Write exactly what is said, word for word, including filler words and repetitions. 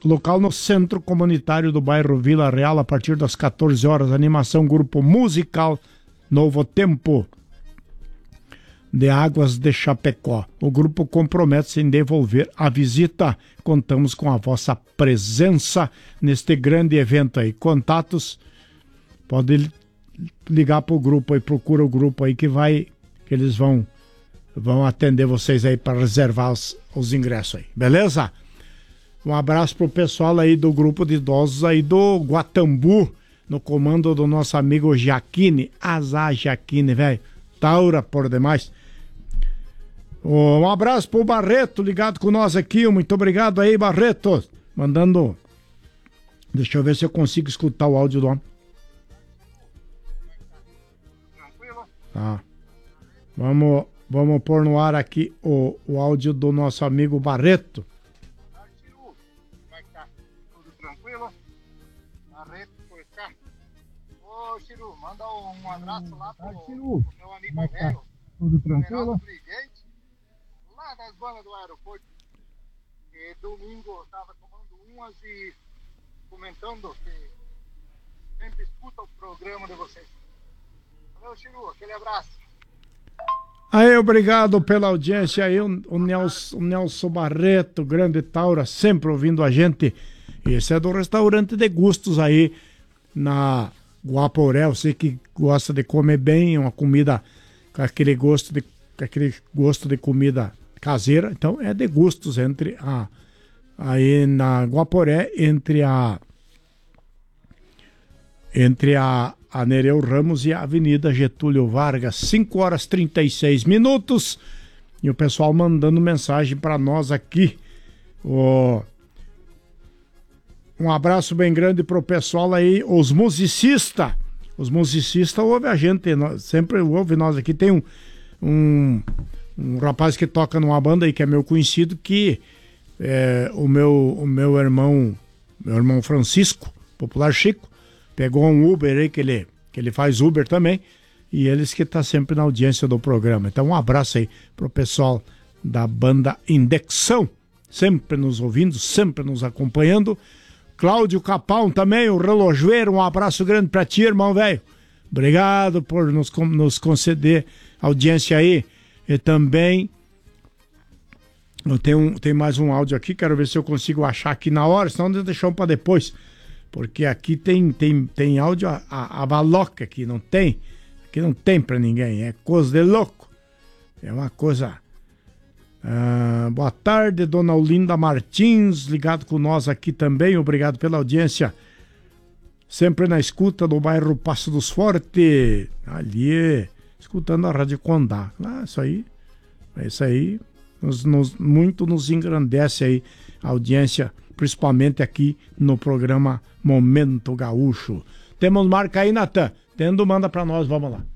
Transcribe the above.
local no Centro Comunitário do bairro Vila Real, a partir das quatorze horas. Animação Grupo Musical Novo Tempo de Águas de Chapecó. O grupo compromete-se em devolver a visita. Contamos com a vossa presença neste grande evento aí. Contatos, pode ligar para o grupo aí, procura o grupo aí que vai, que eles vão, vão atender vocês aí para reservar os, os ingressos aí, beleza? Um abraço pro pessoal aí do grupo de idosos aí do Guatambu, no comando do nosso amigo Jaquine. Azar, Jaquine, velho. Taura por demais. Um abraço pro Barreto, ligado com nós aqui. Muito obrigado aí, Barreto. Mandando. Deixa eu ver se eu consigo escutar o áudio do homem. Tá. Vamos, vamos pôr no ar aqui o, o áudio do nosso amigo Barreto. Ô, Chiru, manda um abraço lá pro, pro meu amigo velho. Tudo tranquilo? Lá das bandas do aeroporto. E domingo eu tava tomando umas e comentando que sempre escuta o programa de vocês. Valeu, Chiru, aquele abraço. Aí, obrigado pela audiência aí, o, o, Nelson, o Nelson Barreto, grande Taura, sempre ouvindo a gente. Esse é do restaurante de gustos aí na Guaporé. Você que gosta de comer bem, uma comida com aquele gosto de, com aquele gosto de comida caseira. Então é de gustos entre a aí na Guaporé, entre a entre a, a Nereu Ramos e a Avenida Getúlio Vargas. Cinco horas e trinta e seis minutos. E o pessoal mandando mensagem para nós aqui. O Um abraço bem grande pro pessoal aí, os musicistas. Os musicistas ouvem a gente, sempre ouve nós aqui. Tem um, um, um rapaz que toca numa banda aí que é meu conhecido, que é, o, meu, o meu irmão, meu irmão Francisco, popular Chico, pegou um Uber aí, que ele, que ele faz Uber também, e eles que tá sempre na audiência do programa. Então um abraço aí pro pessoal da banda Indexão, sempre nos ouvindo, sempre nos acompanhando. Cláudio Capão também, o relojoeiro, um abraço grande pra ti, irmão, velho. Obrigado por nos, nos conceder audiência aí. E também, eu tenho, tenho mais um áudio aqui, quero ver se eu consigo achar aqui na hora, senão deixamos pra depois. Porque aqui tem, tem, tem áudio a, a, a baloca aqui, não tem? Aqui não tem pra ninguém, é coisa de louco. É uma coisa... Ah, boa tarde, dona Olinda Martins, ligado com nós aqui também, obrigado pela audiência, sempre na escuta do bairro Passo dos Fortes, ali, escutando a Rádio Condá. Ah, isso aí, isso aí, nos, nos, muito nos engrandece aí a audiência, principalmente aqui no programa Momento Gaúcho. Temos marca aí, Natan? Tendo, manda pra nós, vamos lá.